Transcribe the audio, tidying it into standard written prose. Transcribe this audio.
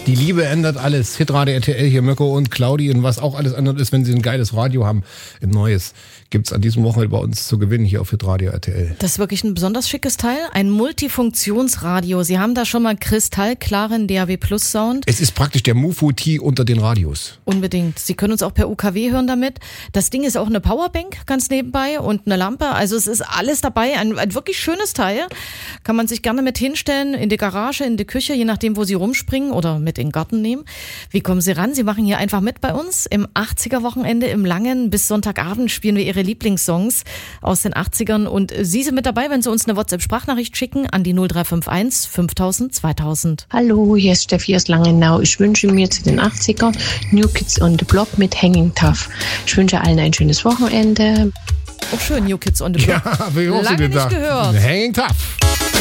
Die Liebe ändert alles. Hitradio RTL hier, Mirko und Claudi. Und was auch alles ändert ist, wenn sie ein geiles Radio haben, ein neues, gibt's an diesem Wochenende bei uns zu gewinnen hier auf Hitradio RTL. Das ist wirklich ein besonders schickes Teil. Ein Multifunktionsradio. Sie haben da schon mal kristallklaren DAB Plus Sound. Es ist praktisch der Mufu-T unter den Radios. Unbedingt. Sie können uns auch per UKW hören damit. Das Ding ist auch eine Powerbank ganz nebenbei und eine Lampe. Also es ist alles dabei. Ein wirklich schönes Teil. Kann man sich gerne mit hinstellen, in die Garage, in die Küche, je nachdem, wo Sie rumspringen oder mit in den Garten nehmen. Wie kommen Sie ran? Sie machen hier einfach mit bei uns. Im 80er-Wochenende im Langen bis Sonntagabend spielen wir Ihre Lieblingssongs aus den 80ern. Und Sie sind mit dabei, wenn Sie uns eine WhatsApp-Sprachnachricht schicken an die 0351 5000 2000. Hallo, hier ist Steffi aus Langenau. Ich wünsche mir zu den 80ern New Kids on the Block mit Hanging Tough. Ich wünsche allen ein schönes Wochenende. Auch schön, New Kids on the Block. Ja, habe ich auch so Lange gedacht. nicht gehört. Hanging Tough.